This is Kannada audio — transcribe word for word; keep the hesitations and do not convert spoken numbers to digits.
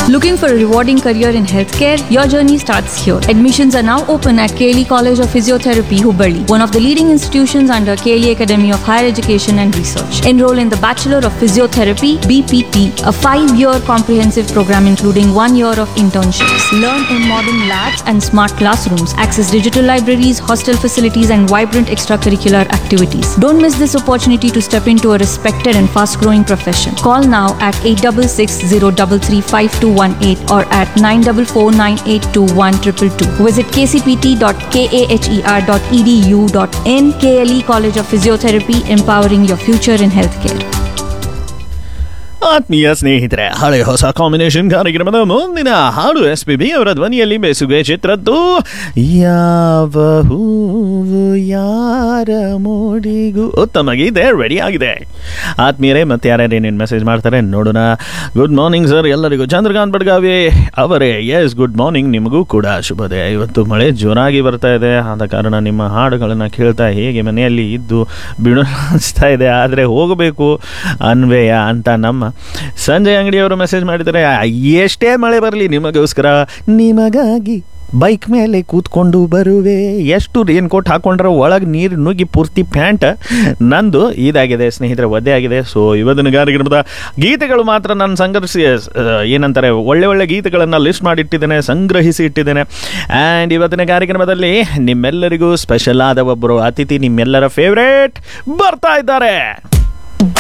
Looking for a rewarding career in healthcare? Your journey starts here. Admissions are now open at K L E College of Physiotherapy, Hubballi, one of the leading institutions under K L E Academy of Higher Education and Research. Enroll in the Bachelor of Physiotherapy (B P T), a five-year comprehensive program including one year of internships. Learn in modern labs and smart classrooms. Access digital libraries, hostel facilities, and vibrant extracurricular activities. Don't miss this opportunity to step into a respected and fast-growing profession. Call now at eight six six zero three three five two one eight or at nine four four nine eight two one two two two. Visit k c p t dot kaher dot e d u dot in. K L E College of Physiotherapy, empowering your future in healthcare. ಆತ್ಮೀಯ ಸ್ನೇಹಿತರೆ, ಹಳೆ ಹೊಸ ಕಾಂಬಿನೇಷನ್ ಕಾರ್ಯಕ್ರಮದ ಮುಂದಿನ ಹಾಡು ಎಸ್ ಪಿ ಬಿ ಅವರ ಧ್ವನಿಯಲ್ಲಿ ಬೇಸುಗೆ ಚಿತ್ರದ್ದು ಯಾವ ಹೂವು ಯಾರ ಮೂಡಿಗೂ ಉತ್ತಮ ಗೀತೆ ರೆಡಿ ಆಗಿದೆ. ಆತ್ಮೀಯರೇ, ಮತ್ತೆ ಯಾರ್ಯಾರೇನೇನು ಮೆಸೇಜ್ ಮಾಡ್ತಾರೆ ನೋಡೋಣ. ಗುಡ್ ಮಾರ್ನಿಂಗ್ ಸರ್ ಎಲ್ಲರಿಗೂ. ಚಂದ್ರಕಾಂತ್ ಬಡ್ಗಾವಿ ಅವರೇ, ಎಸ್ ಗುಡ್ ಮಾರ್ನಿಂಗ್, ನಿಮಗೂ ಕೂಡ ಶುಭೋದಯ. ಇವತ್ತು ಮಳೆ ಜೋರಾಗಿ ಬರ್ತಾ ಇದೆ, ಆದ ಕಾರಣ ನಿಮ್ಮ ಹಾಡುಗಳನ್ನು ಕೇಳ್ತಾ ಹೇಗೆ ಮನೆಯಲ್ಲಿ ಇದ್ದು ಬಿಡು ಅನಿಸ್ತಾ ಇದೆ, ಆದರೆ ಹೋಗಬೇಕು ಅನ್ವೇಯ ಅಂತ ನಮ್ಮ ಸಂಜಯ್ ಅಂಗಡಿಯವರು ಮೆಸೇಜ್ ಮಾಡಿದ್ದಾರೆ. ಎಷ್ಟೇ ಮಳೆ ಬರಲಿ ನಿಮಗೋಸ್ಕರ ನಿಮಗಾಗಿ ಬೈಕ್ ಮೇಲೆ ಕೂತ್ಕೊಂಡು ಬರುವೆ. ಎಷ್ಟು ರೇನ್ ಕೋಟ್ ಹಾಕೊಂಡ್ರೆ ಒಳಗೆ ನೀರು ನುಗ್ಗಿ ಪೂರ್ತಿ ಪ್ಯಾಂಟ್ ನಂದು ಇದಾಗಿದೆ ಸ್ನೇಹಿತರೆ, ಒದ್ದೆ ಆಗಿದೆ. ಸೊ ಇವತ್ತಿನ ಕಾರ್ಯಕ್ರಮದ ಗೀತೆಗಳು ಮಾತ್ರ ನಾನು ಸಂಗ್ರಹಿಸಿ ಏನಂತಾರೆ ಒಳ್ಳೆ ಒಳ್ಳೆ ಗೀತೆಗಳನ್ನು ಲಿಸ್ಟ್ ಮಾಡಿಟ್ಟಿದ್ದೇನೆ, ಸಂಗ್ರಹಿಸಿ ಇಟ್ಟಿದ್ದೇನೆ. ಆ್ಯಂಡ್ ಇವತ್ತಿನ ಕಾರ್ಯಕ್ರಮದಲ್ಲಿ ನಿಮ್ಮೆಲ್ಲರಿಗೂ ಸ್ಪೆಷಲ್ ಆದ ಒಬ್ಬರು ಅತಿಥಿ, ನಿಮ್ಮೆಲ್ಲರ ಫೇವ್ರೇಟ್ ಬರ್ತಾ ಇದ್ದಾರೆ.